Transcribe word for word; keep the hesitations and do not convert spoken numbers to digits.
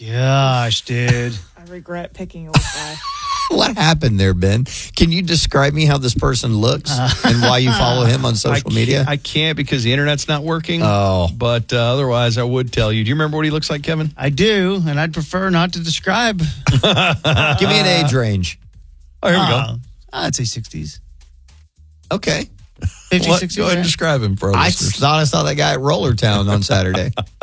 Gosh, dude. I regret picking a guy. What happened there, Ben? Can you describe me how this person looks uh, and why you follow him on social I media? I can't because the internet's not working. Oh. But uh, otherwise, I would tell you. Do you remember what he looks like, Kevin? I do, and I'd prefer not to describe. Give me an age range. Oh, here we uh, go. I'd say sixties. Okay. fifties, What? sixties. Go ahead and describe him for our I listeners. thought I saw that guy at Roller Town on Saturday.